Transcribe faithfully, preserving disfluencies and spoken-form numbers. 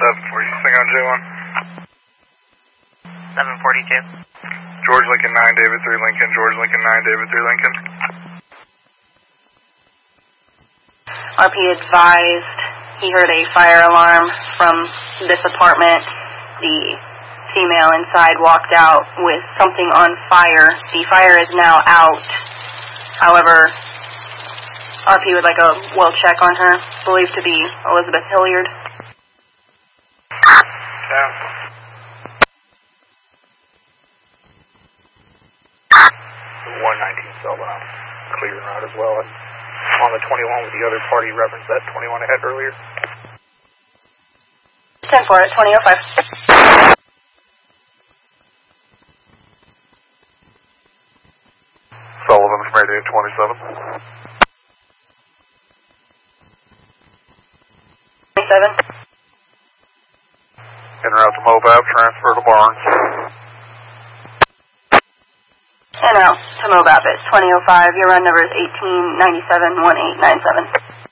seven forty, sing on J one. seven forty-two. George Lincoln nine, David three Lincoln, George Lincoln nine, David three Lincoln. R P advised he heard a fire alarm from this apartment. The female inside walked out with something on fire. The fire is now out. However, R P would like a well check on her, believed to be Elizabeth Hilliard. Yeah. one nineteen Selvin, clearing out as well. And on the twenty-one with the other party, reference that twenty-one ahead earlier. ten four at twenty oh five. Sullivan from eighty-eight twenty-seven. twenty-seven. En route to Mobab, transfer to Barnes. And out to Mobab at twenty oh five. Your run number is eighteen ninety-seven, one eight nine seven.